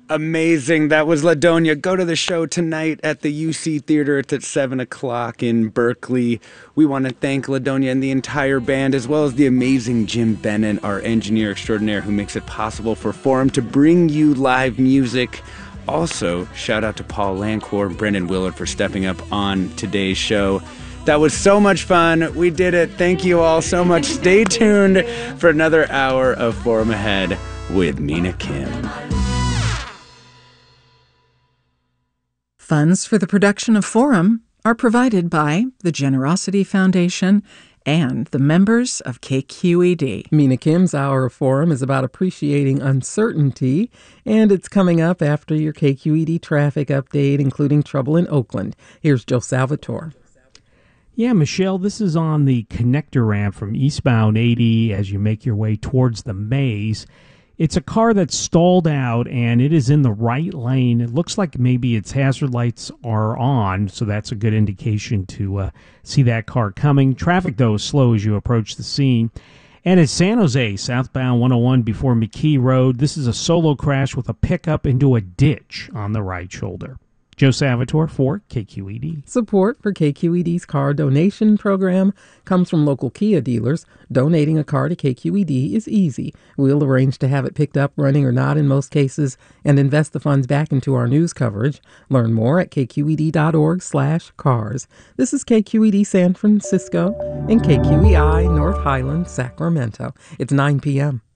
Amazing. That was Ladonia. Go to the show tonight at the UC Theater. It's at 7 o'clock in Berkeley. We want to thank Ladonia and the entire band, as well as the amazing Jim Bennett, our engineer extraordinaire, who makes it possible for Forum to bring you live music. Also, shout out to Paul Lancor and Brendan Willard for stepping up on today's show. That was so much fun. We did it. Thank you all so much. Stay tuned for another hour of Forum Ahead with Mina Kim. Funds for the production of Forum are provided by the Generosity Foundation and the members of KQED. Mina Kim's Hour of Forum is about appreciating uncertainty, and it's coming up after your KQED traffic update, including trouble in Oakland. Here's Joe Salvatore. Yeah, Michelle, this is on the connector ramp from eastbound 80 as you make your way towards the maze. It's a car that's stalled out, and it is in the right lane. It looks like maybe its hazard lights are on, so that's a good indication to see that car coming. Traffic, though, is slow as you approach the scene. And at San Jose, southbound 101 before McKee Road, this is a solo crash with a pickup into a ditch on the right shoulder. Joe Salvatore for KQED. Support for KQED's car donation program comes from local Kia dealers. Donating a car to KQED is easy. We'll arrange to have it picked up, running or not in most cases, and invest the funds back into our news coverage. Learn more at kqed.org/cars. This is KQED San Francisco and KQEI North Highland, Sacramento. It's 9 p.m.